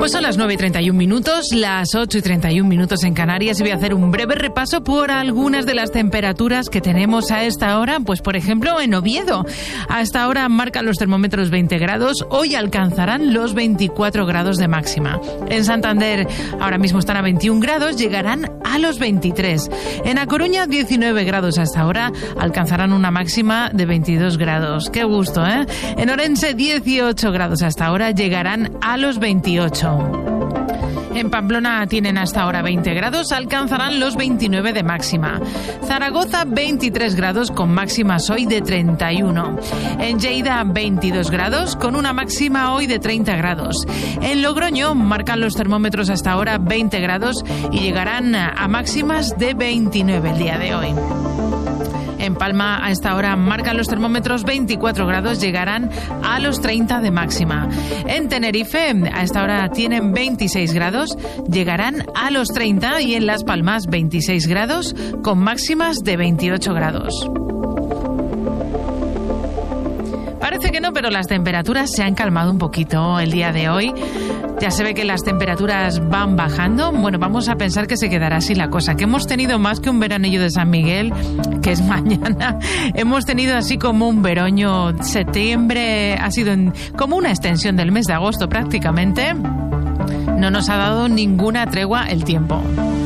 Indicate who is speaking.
Speaker 1: Pues son las 9:31, las 8:31 en Canarias, y voy a hacer un breve repaso por algunas de las temperaturas que tenemos a esta hora. Pues por ejemplo en Oviedo, a esta hora marcan los termómetros 20 grados, hoy alcanzarán los 24 grados de máxima. En Santander ahora mismo están a 21 grados, llegarán a los 23. En A Coruña 19 grados hasta ahora, alcanzarán una máxima de 22 grados. Qué gusto, ¿eh? En Orense 18 grados hasta ahora, llegarán a los 28. En Pamplona tienen hasta ahora 20 grados, alcanzarán los 29 de máxima. Zaragoza 23 grados con máximas hoy de 31. En Lleida 22 grados con una máxima hoy de 30 grados. En Logroño marcan los termómetros hasta ahora 20 grados y llegarán a máximas de 29 el día de hoy. En Palma a esta hora marcan los termómetros 24 grados, llegarán a los 30 de máxima. En Tenerife a esta hora tienen 26 grados, llegarán a los 30, y en Las Palmas 26 grados con máximas de 28 grados. Parece que no, pero las temperaturas se han calmado un poquito el día de hoy. Ya se ve que las temperaturas van bajando. Bueno, vamos a pensar que se quedará así la cosa, que hemos tenido más que un veranillo de San Miguel, que es mañana. Hemos tenido así como un veroño. Septiembre ha sido como una extensión del mes de agosto prácticamente. No nos ha dado ninguna tregua el tiempo.